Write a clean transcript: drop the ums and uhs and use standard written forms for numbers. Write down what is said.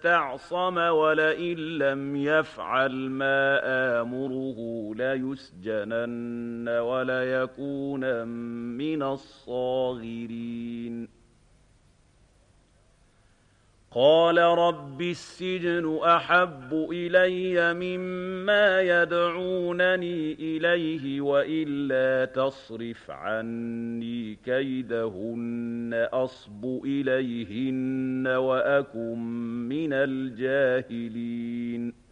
اسْتَعْصَمَ وَلَئِن لَّمْ يَفْعَلْ مَا آمُرُهُ لَيُسْجَنَنَّ وَلَيَكُونًا مِّنَ الصَّاغِرِينَ قَالَ رَبِّ السِّجْنُ أَحَبُّ إِلَيَّ مِمَّا يَدْعُونَنِي إِلَيْهِ وَإِلَّا تَصْرِفْ عَنِّي كَيْدَهُنَّ أَصْبُ إِلَيْهِنَّ وَأَكُن مِّنَ الْجَاهِلِينَ